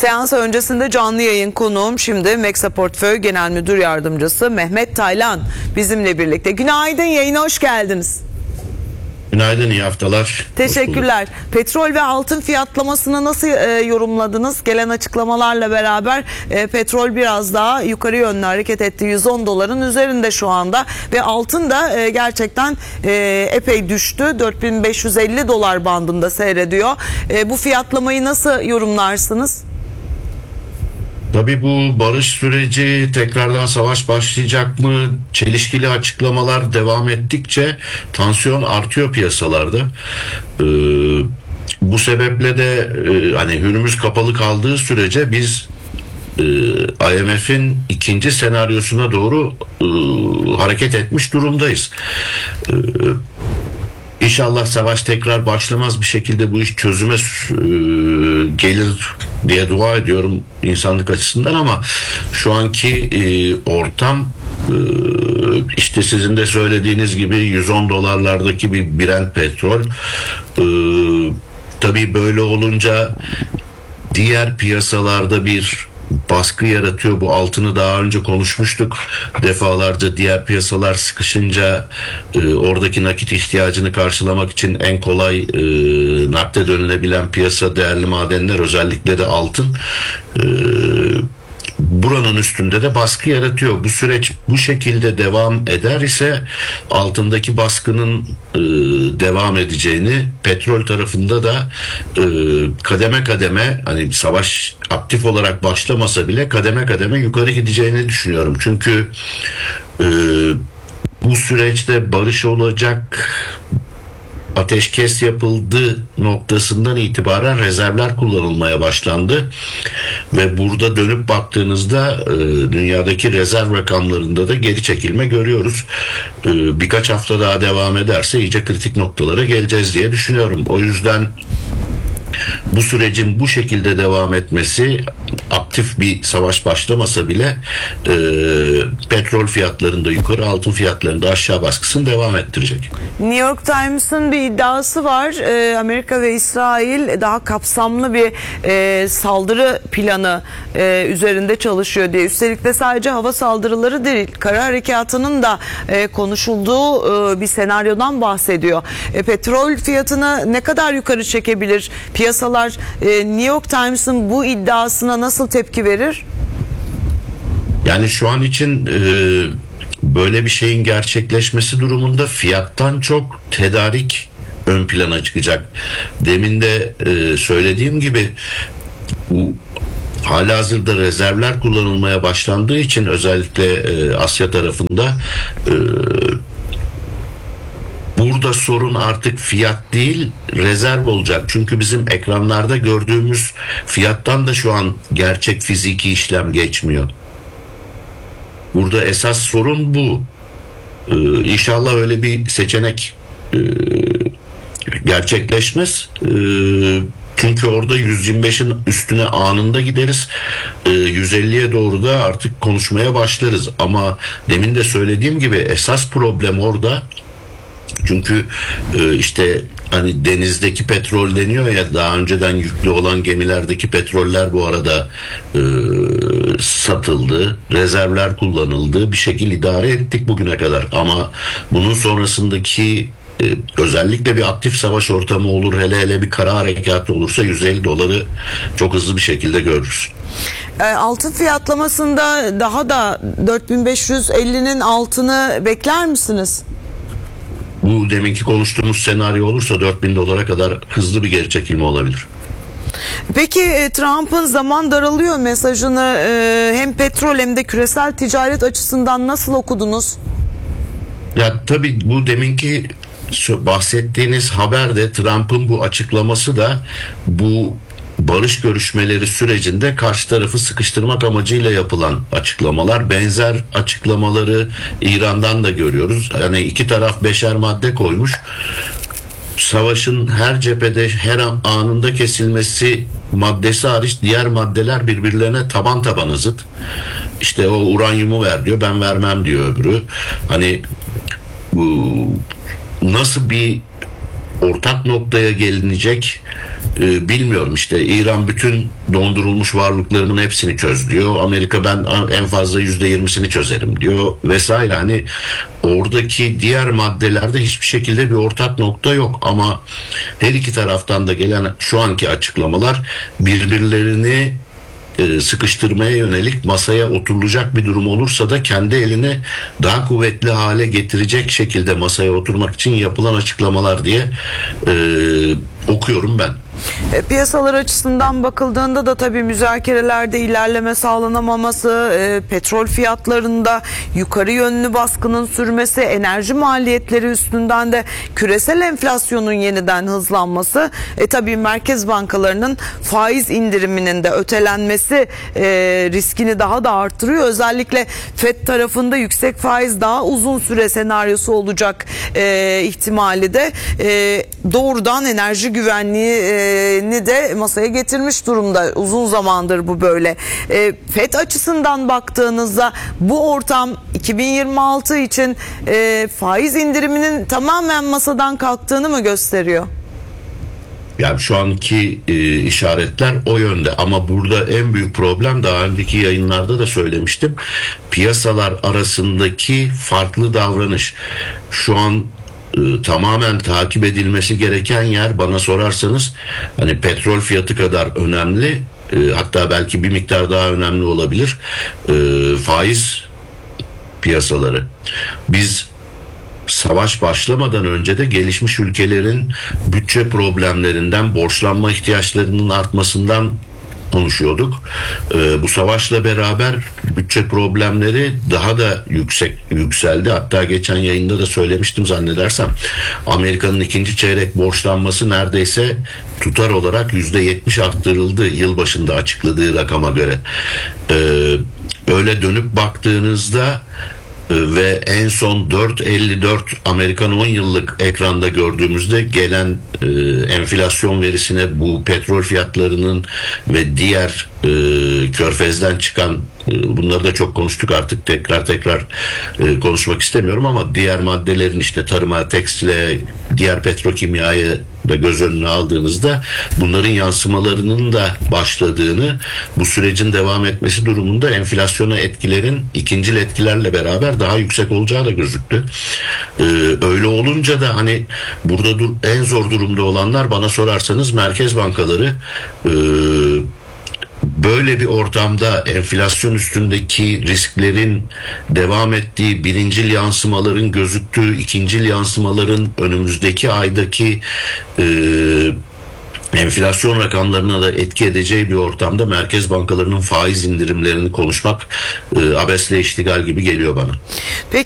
Seans öncesinde canlı yayın konuğum şimdi Meksa Portföy Genel Müdür Yardımcısı Mehmet Taylan bizimle birlikte. Günaydın, yayına hoş geldiniz. Günaydın, iyi haftalar. Teşekkürler. Petrol ve altın fiyatlamasını nasıl yorumladınız? Gelen açıklamalarla beraber petrol biraz daha yukarı yönlü hareket etti. 110 doların üzerinde şu anda ve altın da gerçekten epey düştü. 4550 dolar bandında seyrediyor. Bu fiyatlamayı nasıl yorumlarsınız? Tabii bu barış süreci, tekrardan savaş başlayacak mı? Çelişkili açıklamalar devam ettikçe tansiyon artıyor piyasalarda. Bu sebeple de hani önümüz kapalı kaldığı sürece biz IMF'in ikinci senaryosuna doğru hareket etmiş durumdayız. İnşallah savaş tekrar başlamaz, bir şekilde bu iş çözüme gelir diye dua ediyorum insanlık açısından, ama şu anki ortam işte sizin de söylediğiniz gibi 110 dolarlardaki bir Brent petrol, tabii böyle olunca diğer piyasalarda bir baskı yaratıyor. Bu altını daha önce konuşmuştuk defalarca. Diğer piyasalar sıkışınca oradaki nakit ihtiyacını karşılamak için en kolay nakde dönülebilen piyasa değerli madenler, özellikle de altın. Buranın üstünde de baskı yaratıyor. Bu süreç bu şekilde devam eder ise altındaki baskının devam edeceğini, petrol tarafında da kademe kademe, hani savaş aktif olarak başlamasa bile kademe kademe yukarı gideceğini düşünüyorum. Çünkü bu süreçte barış olacak, ateşkes yapıldı noktasından itibaren rezervler kullanılmaya başlandı ve burada dönüp baktığınızda dünyadaki rezerv rakamlarında da geri çekilme görüyoruz. Birkaç hafta daha devam ederse iyice kritik noktalara geleceğiz diye düşünüyorum. O yüzden bu sürecin bu şekilde devam etmesi, aktif bir savaş başlamasa bile petrol fiyatlarında yukarı, altın fiyatlarında aşağı baskısını devam ettirecek. New York Times'ın bir iddiası var. Amerika ve İsrail daha kapsamlı bir saldırı planı üzerinde çalışıyor diye. Üstelik de sadece hava saldırıları değil, kara harekatının da konuşulduğu bir senaryodan bahsediyor. Petrol fiyatını ne kadar yukarı çekebilir? Piyasalar New York Times'ın bu iddiasına nasıl tepki verir? Yani şu an için böyle bir şeyin gerçekleşmesi durumunda fiyattan çok tedarik ön plana çıkacak. Demin de söylediğim gibi bu halihazırda rezervler kullanılmaya başlandığı için özellikle Asya tarafında burada sorun artık fiyat değil, rezerv olacak. Çünkü bizim ekranlarda gördüğümüz fiyattan da şu an gerçek fiziki işlem geçmiyor. Burada esas sorun bu. İnşallah öyle bir seçenek gerçekleşmez. Çünkü orada 125'in üstüne anında gideriz. 150'ye doğru da artık konuşmaya başlarız. Ama demin de söylediğim gibi esas problem orada. Çünkü işte hani denizdeki petrol deniyor ya, daha önceden yüklü olan gemilerdeki petroller bu arada satıldı, rezervler kullanıldı, bir şekilde idare ettik bugüne kadar. Ama bunun sonrasındaki özellikle bir aktif savaş ortamı olur, hele bir kara harekatı olursa 150 doları çok hızlı bir şekilde görürüz. Altın fiyatlamasında daha da 4550'nin altını bekler misiniz? Bu deminki konuştuğumuz senaryo olursa 4000 dolara kadar hızlı bir geri çekilme olabilir. Peki Trump'ın zaman daralıyor mesajını hem petrol hem de küresel ticaret açısından nasıl okudunuz? Ya tabii bu deminki bahsettiğiniz haber de, Trump'ın bu açıklaması da bu barış görüşmeleri sürecinde karşı tarafı sıkıştırmak amacıyla yapılan açıklamalar. Benzer açıklamaları İran'dan da görüyoruz. Yani iki taraf 5'er madde koymuş. Savaşın her cephede her anında kesilmesi maddesi hariç diğer maddeler birbirlerine taban tabana zıt. İşte o uranyumu ver diyor, ben vermem diyor öbürü. Hani bu nasıl bir ortak noktaya gelinecek bilmiyorum. İşte İran bütün dondurulmuş varlıklarımın hepsini çöz diyor. Amerika ben en fazla %20'sini çözerim diyor vesaire. Hani oradaki diğer maddelerde hiçbir şekilde bir ortak nokta yok ama her iki taraftan da gelen şu anki açıklamalar birbirlerini sıkıştırmaya yönelik masaya oturulacak bir durum olursa da kendi elini daha kuvvetli hale getirecek şekilde masaya oturmak için yapılan açıklamalar diye okuyorum ben. Piyasalar açısından bakıldığında da tabii müzakerelerde ilerleme sağlanamaması, petrol fiyatlarında yukarı yönlü baskının sürmesi, enerji maliyetleri üstünden de küresel enflasyonun yeniden hızlanması, tabii merkez bankalarının faiz indiriminin de ötelenmesi riskini daha da artırıyor. Özellikle FED tarafında yüksek faiz daha uzun süre senaryosu olacak ihtimali de doğrudan enerji güvenliği de masaya getirmiş durumda. Uzun zamandır bu böyle. FED açısından baktığınızda bu ortam 2026 için faiz indiriminin tamamen masadan kalktığını mı gösteriyor? Yani şu anki işaretler o yönde ama burada en büyük problem daha önceki yayınlarda da söylemiştim. Piyasalar arasındaki farklı davranış. Şu an tamamen takip edilmesi gereken yer bana sorarsanız hani petrol fiyatı kadar önemli, hatta belki bir miktar daha önemli olabilir faiz piyasaları. Biz savaş başlamadan önce de gelişmiş ülkelerin bütçe problemlerinden, borçlanma ihtiyaçlarının artmasından konuşuyorduk. Bu savaşla beraber bütçe problemleri daha da yükseldi. Hatta geçen yayında da söylemiştim zannedersem. Amerika'nın ikinci çeyrek borçlanması neredeyse tutar olarak %70 arttırıldı yılbaşında açıkladığı rakama göre. Öyle dönüp baktığınızda ve en son 4.54 Amerikan 10 yıllık ekranda gördüğümüzde gelen enflasyon verisine bu petrol fiyatlarının ve diğer körfezden çıkan bunları da çok konuştuk artık tekrar konuşmak istemiyorum ama diğer maddelerin işte tarıma, tekstile, diğer petrokimyayı da göz önüne aldığınızda bunların yansımalarının da başladığını, bu sürecin devam etmesi durumunda enflasyona etkilerin ikincil etkilerle beraber daha yüksek olacağı da gözüktü. Öyle olunca da hani burada en zor durumda olanlar bana sorarsanız merkez bankaları. Böyle bir ortamda enflasyon üstündeki risklerin devam ettiği, birincil yansımaların gözüktüğü, ikincil yansımaların önümüzdeki aydaki enflasyon rakamlarına da etki edeceği bir ortamda merkez bankalarının faiz indirimlerini konuşmak abesle iştigal gibi geliyor bana. Peki